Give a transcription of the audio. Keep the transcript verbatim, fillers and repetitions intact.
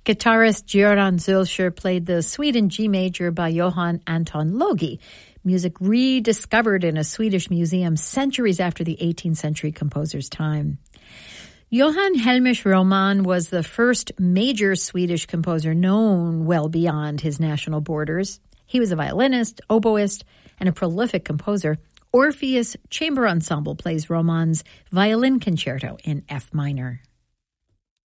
Guitarist Göran Zülscher played the Suite in G major by Johann Anton Logi, music rediscovered in a Swedish museum centuries after the eighteenth century composer's time. Johann Hellmich Roman was the first major Swedish composer known well beyond his national borders. He was a violinist, oboist, and a prolific composer. Orpheus Chamber Ensemble plays Romann's Violin Concerto in F minor.